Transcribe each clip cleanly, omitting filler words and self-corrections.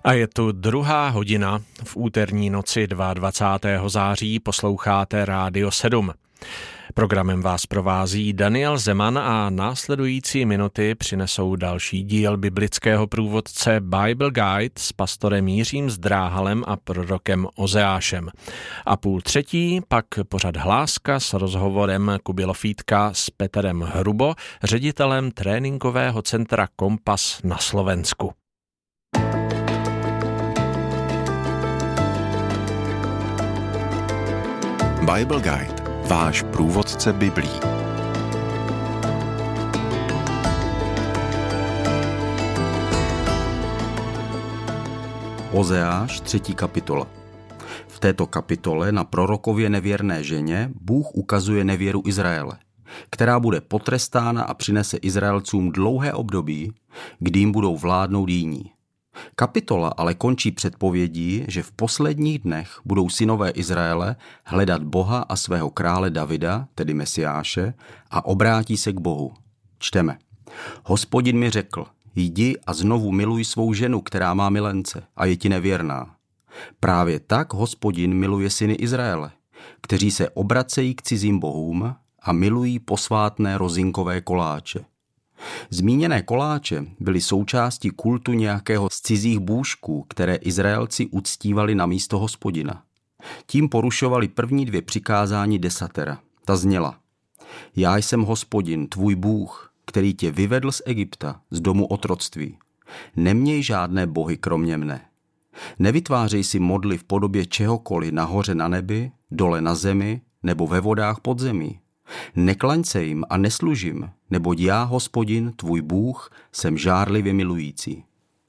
A je tu 2:00 v úterní noci 22. září, posloucháte Rádio 7. Programem vás provází Daniel Zeman a následující minuty přinesou další díl biblického průvodce Bible Guide s pastorem Jiřím Zdráhalem a prorokem Ozeášem. A 2:30 pak pořad Hláska s rozhovorem Kuby Lofítka s Petrem Hrubo, ředitelem tréninkového centra Kompas na Slovensku. Bible Guide, váš průvodce Biblí. Ozeáš, 3. kapitola. V této kapitole na prorokově nevěrné ženě Bůh ukazuje nevěru Izraele, která bude potrestána a přinese Izraelcům dlouhé období, kdy jim budou vládnout jiní. Kapitola ale končí předpovědí, že v posledních dnech budou synové Izraele hledat Boha a svého krále Davida, tedy Mesiáše, a obrátí se k Bohu. Čteme. Hospodin mi řekl, jdi a znovu miluj svou ženu, která má milence a je ti nevěrná. Právě tak Hospodin miluje syny Izraele, kteří se obracejí k cizím bohům a milují posvátné rozinkové koláče. Zmíněné koláče byly součástí kultu nějakého z cizích bůžků, které Izraelci uctívali na místo Hospodina. Tím porušovali první 2 přikázání desatera. Ta zněla: Já jsem Hospodin, tvůj Bůh, který tě vyvedl z Egypta, z domu otroctví. Neměj žádné bohy kromě mne. Nevytvářej si modly v podobě čehokoliv nahoře na nebi, dole na zemi nebo ve vodách pod zemí. Neklaň se jim a neslužím, neboť já, Hospodin, tvůj Bůh, jsem žárlivě milující.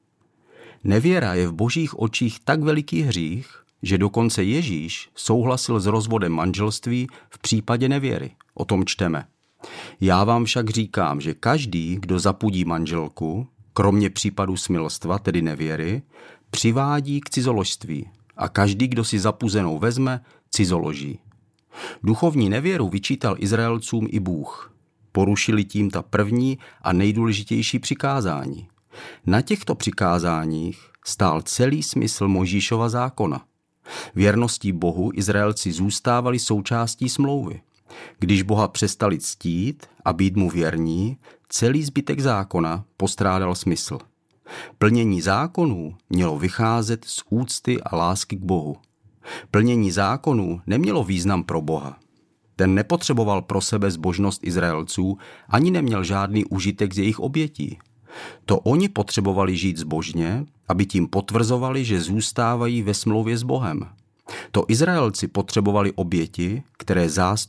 Nevěra je v božích očích tak veliký hřích, že dokonce Ježíš souhlasil s rozvodem manželství v případě nevěry. O tom čteme. Já vám však říkám, že každý, kdo zapudí manželku, kromě případu smilstva, tedy nevěry, přivádí k cizoložství a každý, kdo si zapuzenou vezme, cizoloží. Duchovní nevěru vyčítal Izraelcům i Bůh. Porušili tím ta první a nejdůležitější přikázání. Na těchto přikázáních stál celý smysl Mojžíšova zákona. Věrností Bohu Izraelci zůstávali součástí smlouvy. Když Boha přestali ctít a být mu věrní, celý zbytek zákona postrádal smysl. Plnění zákonů mělo vycházet z úcty a lásky k Bohu. Plnění zákonů nemělo význam pro Boha. Ten nepotřeboval pro sebe zbožnost Izraelců, ani neměl žádný užitek z jejich obětí. To oni potřebovali žít zbožně, aby tím potvrzovali, že zůstávají ve smlouvě s Bohem. To Izraelci potřebovali oběti, které zástupy